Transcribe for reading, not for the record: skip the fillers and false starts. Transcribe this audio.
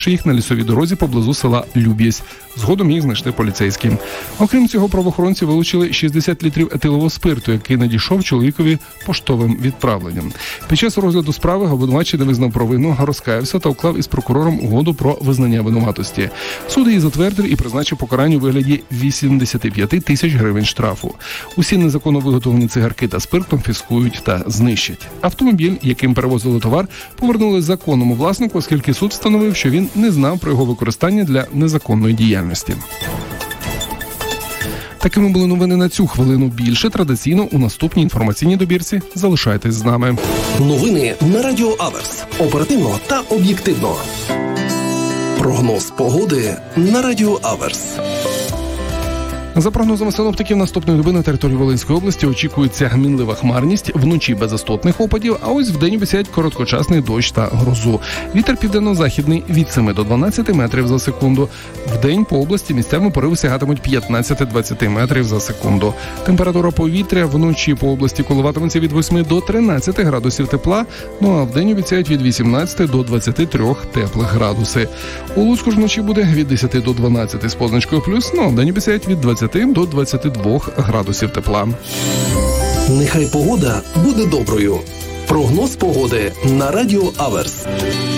їх на лісовій дорозі поблизу села Люб'язь. Згодом їх знайшли поліцейські. Окрім цього, правоохоронці вилучили 60 літрів етилового спирту, який надійшов чоловікові поштовим відправленням. Під час розгляду справи обвинувачений визнав провину, розкаявся та уклав із прокурором угоду про визнання винуватості. Суд її затвердив і призначив покарання у вигляді 85 тисяч гривень штрафу. Усі незаконно виготовлені цигарки та спирт конфіскують та знищать. Автомобіль, яким перевозили товар, повернули законному власнику, оскільки суд встановив, що він не знав про його використання для незаконної діяльності. Такими були новини на цю хвилину. Більше традиційно у наступній інформаційній добірці. Залишайтесь з нами. Новини на Радіо Аверс. Оперативно та об'єктивно. Прогноз погоди на Радіо Аверс. За прогнозами синоптиків, наступної доби на території Волинської області очікується мінлива хмарність, вночі без істотних опадів, а ось вдень обіцяють короткочасний дощ та грозу. Вітер південно-західний від 7 до 12 метрів за секунду. Вдень по області місцями пориви сягатимуть 15-20 метрів за секунду. Температура повітря вночі по області коливатиметься від 8 до 13 градусів тепла, ну а вдень обіцяють від 18 до 23 теплих градуси. У Луцьку ж вночі буде від 10 до 12 з позначкою плюс, ну а вдень обіцяють від 20 до 22 градусів тепла. Нехай погода буде доброю. Прогноз погоди на Радіо Аверс.